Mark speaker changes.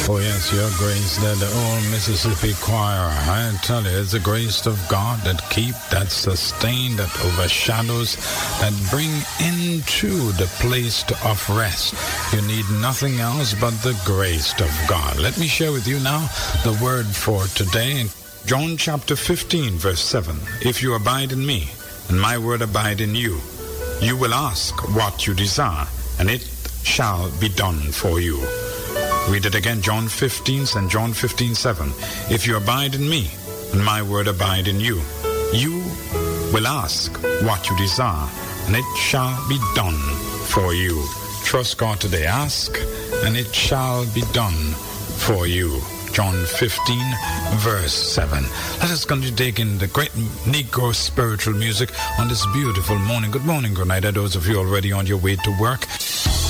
Speaker 1: Oh yes, your grace, that the old Mississippi choir. I tell you, it's the grace of God that keep, that sustain, that overshadows, that bring into the place of rest. You need nothing else but the grace of God. Let me share with you now the word for today. John chapter 15, verse 7. If you abide in me, and my word abide in you, you will ask what you desire, and it shall be done for you. Read it again, John 15 and John 15:7. If you abide in me, and my word abide in you, you will ask what you desire, and it shall be done for you. Trust God today. Ask, and it shall be done for you. John 15, verse 7. Let us continue to take in the great Negro spiritual music on this beautiful morning. Good morning, good night, those of you already on your way to work.